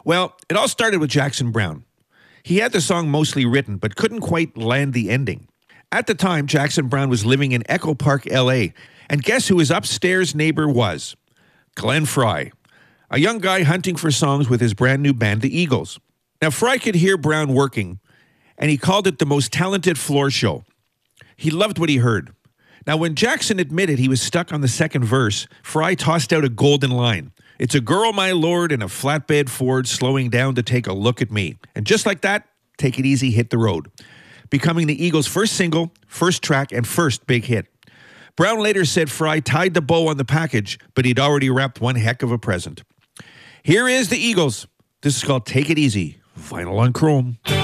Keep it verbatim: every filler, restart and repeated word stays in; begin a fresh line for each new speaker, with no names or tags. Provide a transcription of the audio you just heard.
Well, it all started with Jackson Browne. He had the song mostly written, but couldn't quite land the ending. At the time, Jackson Browne was living in Echo Park, L A, and guess who his upstairs neighbor was? Glenn Frey, a young guy hunting for songs with his brand new band, the Eagles. Now, Frey could hear Browne working, and he called it the most talented floor show. He loved what he heard. Now, when Jackson admitted he was stuck on the second verse, Frey tossed out a golden line. It's a girl, my lord, in a flatbed Ford slowing down to take a look at me. And just like that, Take It Easy hit the road, becoming the Eagles' first single, first track, and first big hit. Browne later said Frey tied the bow on the package, but he'd already wrapped one heck of a present. Here is the Eagles. This is called Take It Easy, vinyl on chrome.